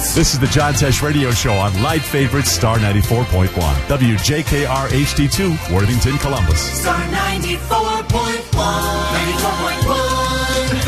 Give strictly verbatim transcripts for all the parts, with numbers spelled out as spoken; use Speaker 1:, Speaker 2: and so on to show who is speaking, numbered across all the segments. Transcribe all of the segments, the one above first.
Speaker 1: This is the John Tesh Radio Show on Light Favorite Star ninety-four point one. W J K R H D two, Worthington, Columbus.
Speaker 2: Star ninety-four point one. ninety-four point one,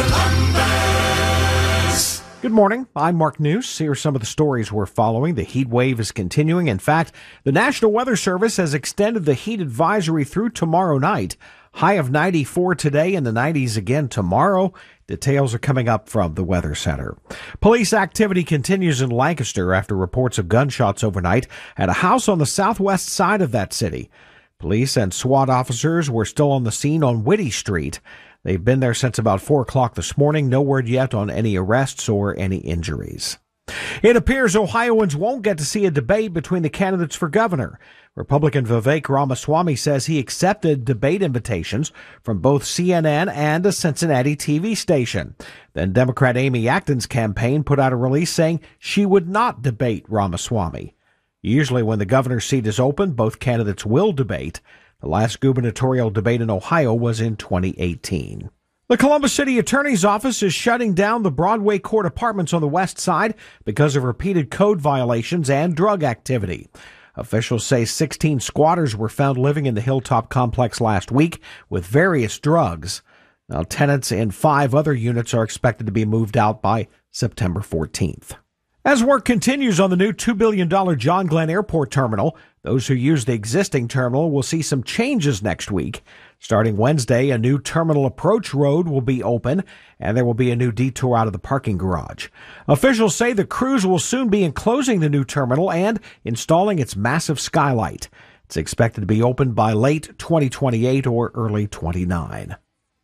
Speaker 2: Columbus.
Speaker 3: Good morning. I'm Mark News. Here are some of the stories we're following. The heat wave is continuing. In fact, the National Weather Service has extended the heat advisory through tomorrow night. High of ninety-four today, in the nineties again tomorrow. Details are coming up from the Weather Center. Police activity continues in Lancaster after reports of gunshots overnight at a house on the southwest side of that city. Police and SWAT officers were still on the scene on Whitty Street. They've been there since about four o'clock this morning. No word yet on any arrests or any injuries. It appears Ohioans won't get to see a debate between the candidates for governor. Republican Vivek Ramaswamy says he accepted debate invitations from both C N N and a Cincinnati T V station. Then Democrat Amy Acton's campaign put out a release saying she would not debate Ramaswamy. Usually when the governor's seat is open, both candidates will debate. The last gubernatorial debate in Ohio was in twenty eighteen. The Columbus City Attorney's Office is shutting down the Broadway Court apartments on the west side because of repeated code violations and drug activity. Officials say sixteen squatters were found living in the Hilltop complex last week with various drugs. Now, tenants in five other units are expected to be moved out by September fourteenth. As work continues on the new two billion dollars John Glenn Airport terminal, those who use the existing terminal will see some changes next week. Starting Wednesday, a new terminal approach road will be open, and there will be a new detour out of the parking garage. Officials say the crews will soon be enclosing the new terminal and installing its massive skylight. It's expected to be open by late twenty twenty-eight or early twenty-nine.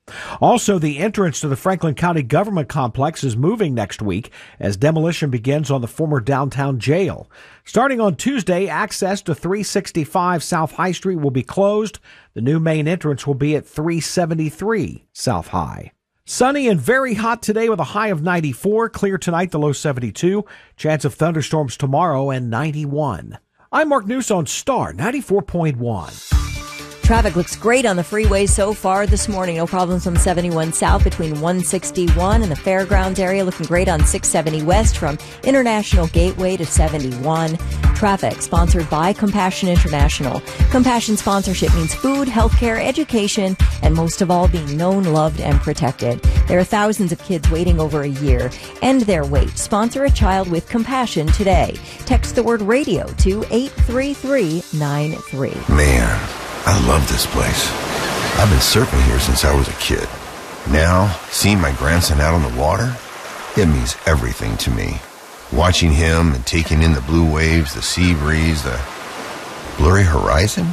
Speaker 3: Also, the entrance to the Franklin County Government Complex is moving next week as demolition begins on the former downtown jail. Starting on Tuesday, access to three sixty-five South High Street will be closed. The new main entrance will be at three seventy-three South High. Sunny and very hot today with a high of ninety-four. Clear tonight, the low seventy-two. Chance of thunderstorms tomorrow and ninety-one. I'm Mark News on Star ninety-four point one.
Speaker 4: Traffic looks great on the freeway so far this morning. No problems on seventy-one South between one sixty-one and the Fairgrounds area. Looking great on six seventy West from International Gateway to seventy-one. Traffic sponsored by Compassion International. Compassion sponsorship means food, healthcare, education, and most of all, being known, loved, and protected. There are thousands of kids waiting over a year. End their wait. Sponsor a child with compassion today. Text the word radio to eight three three nine three.
Speaker 5: Man, I love this place. I've been surfing here since I was a kid. Now, seeing my grandson out on the water, it means everything to me. Watching him and taking in the blue waves, the sea breeze, the blurry horizon.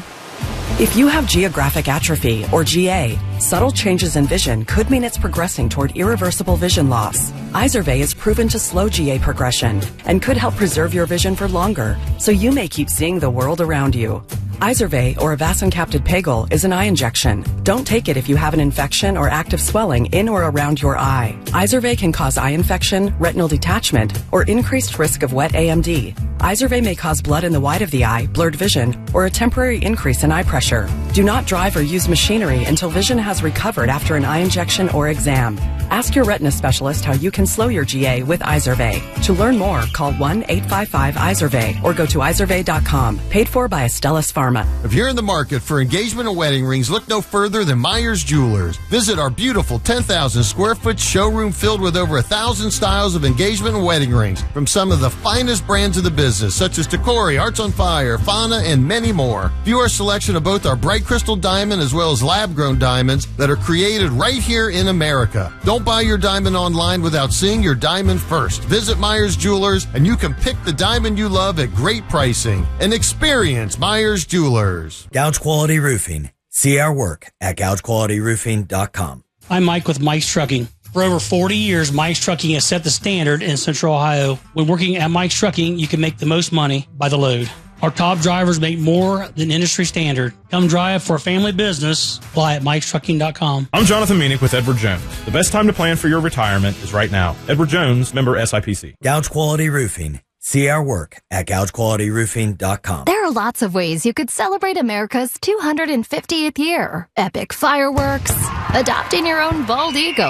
Speaker 6: If you have geographic atrophy, or G A, subtle changes in vision could mean it's progressing toward irreversible vision loss. Izervay is proven to slow G A progression and could help preserve your vision for longer, so you may keep seeing the world around you. Izervay, or avacincaptad pegol, is an eye injection. Don't take it if you have an infection or active swelling in or around your eye. Izervay can cause eye infection, retinal detachment, or increased risk of wet A M D. Izervay may cause blood in the white of the eye, blurred vision, or a temporary increase in eye pressure. Do not drive or use machinery until vision has recovered after an eye injection or exam. Ask your retina specialist how you can slow your G A with Izervay. To learn more, call one eight five five Izervay or go to izervay dot com. Paid for by Astellas Pharma.
Speaker 7: If you're in the market for engagement or wedding rings, look no further than Myers Jewelers. Visit our beautiful ten thousand square foot showroom filled with over a thousand styles of engagement and wedding rings from some of the finest brands of the business, such as Tacori, Hearts on Fire, Fauna, and many more. View our selection of both our bright crystal diamond as well as lab-grown diamonds that are created right here in America. Don't buy your diamond online without seeing your diamond first. Visit Myers Jewelers and you can pick the diamond you love at great pricing. And experience Myers Jewelers.
Speaker 8: Gouge Quality Roofing. See our work at gouge quality roofing dot com.
Speaker 9: I'm Mike with Mike's Trucking. For over forty years, Mike's Trucking has set the standard in Central Ohio. When working at Mike's Trucking, you can make the most money by the load. Our top drivers make more than industry standard. Come drive for a family business. Apply at mikes trucking dot com.
Speaker 10: I'm Jonathan Meanick with Edward Jones. The best time to plan for your retirement is right now. Edward Jones, member S I P C.
Speaker 8: Gouge Quality Roofing. See our work at gouge quality roofing dot com.
Speaker 11: There are lots of ways you could celebrate America's two hundred fiftieth year. Epic fireworks, adopting your own bald eagle,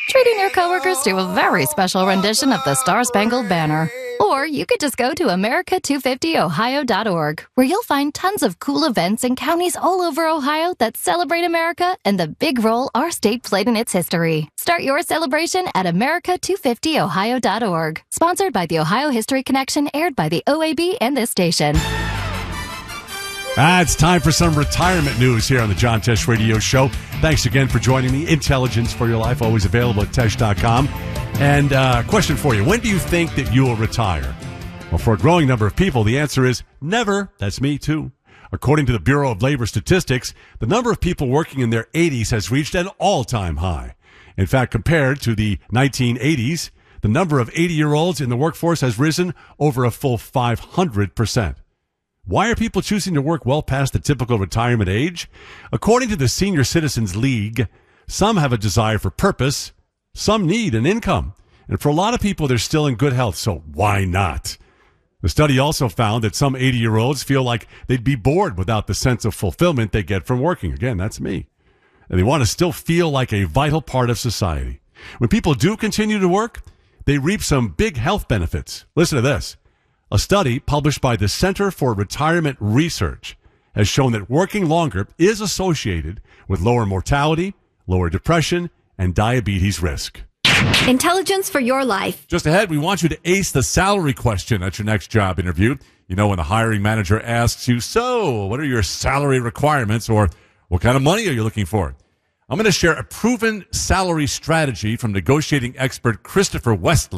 Speaker 11: treating your coworkers to a very special rendition of the Star-Spangled Banner. Or you could just go to America two fifty Ohio dot org, where you'll find tons of cool events in counties all over Ohio that celebrate America and the big role our state played in its history. Start your celebration at America two fifty Ohio dot org. Sponsored by the Ohio History Connection, aired by the O A B and this station.
Speaker 1: Ah, it's time for some retirement news here on the John Tesh Radio Show. Thanks again for joining me. Intelligence for Your Life, always available at Tesh dot com. And uh, question for you, when do you think that you will retire? Well, for a growing number of people, the answer is never. That's me, too. According to the Bureau of Labor Statistics, the number of people working in their eighties has reached an all-time high. In fact, compared to the nineteen eighties, the number of eighty-year-olds in the workforce has risen over a full five hundred percent. Why are people choosing to work well past the typical retirement age? According to the Senior Citizens League, some have a desire for purpose, some need an income. And for a lot of people, they're still in good health, so why not? The study also found that some eighty-year-olds feel like they'd be bored without the sense of fulfillment they get from working. Again, that's me. And they want to still feel like a vital part of society. When people do continue to work, they reap some big health benefits. Listen to this. A study published by the Center for Retirement Research has shown that working longer is associated with lower mortality, lower depression, and diabetes risk.
Speaker 12: Intelligence for your life.
Speaker 1: Just ahead, we want you to ace the salary question at your next job interview. You know, when the hiring manager asks you, so what are your salary requirements, or what kind of money are you looking for? I'm going to share a proven salary strategy from negotiating expert Christopher Westlake.